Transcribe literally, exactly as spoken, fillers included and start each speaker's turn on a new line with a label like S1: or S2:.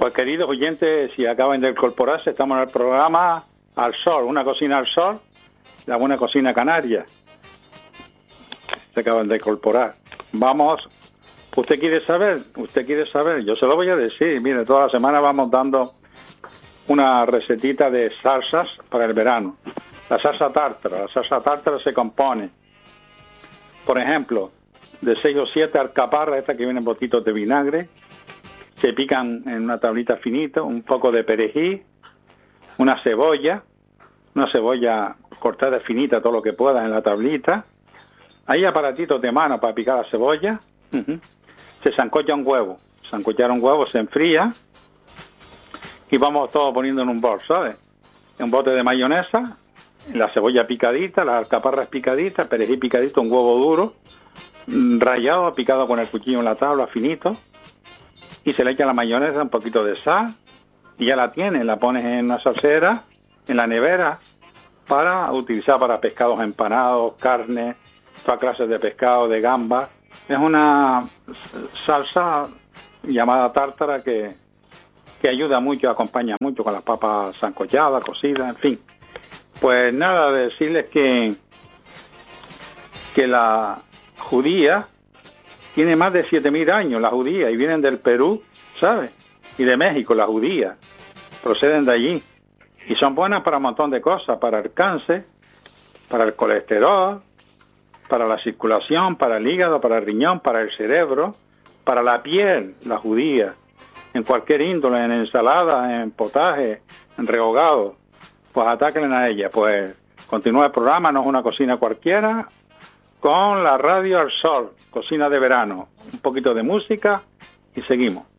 S1: Pues queridos oyentes, si acaban de incorporarse, estamos en el programa Al Sol, una cocina al sol, la buena cocina canaria. Se acaban de incorporar. Vamos, ¿usted quiere saber? ¿Usted quiere saber? Yo se lo voy a decir. Mire, toda la semana vamos dando una recetita de salsas para el verano. La salsa tártara. La salsa tártara se compone, por ejemplo, de seis o siete alcaparras, estas que vienen botitos de vinagre, se pican en una tablita finita, un poco de perejil, una cebolla, una cebolla cortada finita, todo lo que pueda en la tablita. Hay aparatitos de mano para picar la cebolla. Uh-huh. Se sancocha un huevo. Sancochar un huevo se enfría y vamos todos poniendo en un bol, ¿sabes? Un bote de mayonesa, la cebolla picadita, las alcaparras picaditas, perejil picadito, un huevo duro, rallado, picado con el cuchillo en la tabla, finito. Y se le echa la mayonesa, un poquito de sal, y ya la tienes, la pones en una salsera, en la nevera, para utilizar para pescados empanados, carne, todas clases de pescado, de gambas. Es una salsa llamada tártara que, que ayuda mucho, acompaña mucho con las papas sancochadas, cocidas, en fin. Pues nada, decirles que, que la judía tiene más de siete mil años, la judía, y vienen del Perú, ¿sabes? Y de México, la judía. Proceden de allí. Y son buenas para un montón de cosas, para el cáncer, para el colesterol, para la circulación, para el hígado, para el riñón, para el cerebro, para la piel, la judía. En cualquier índole, en ensalada, en potaje, en rehogado, pues atáquenle a ella. Pues continúa el programa, no es una cocina cualquiera, con la radio Al Sol, cocina de verano, un poquito de música y seguimos.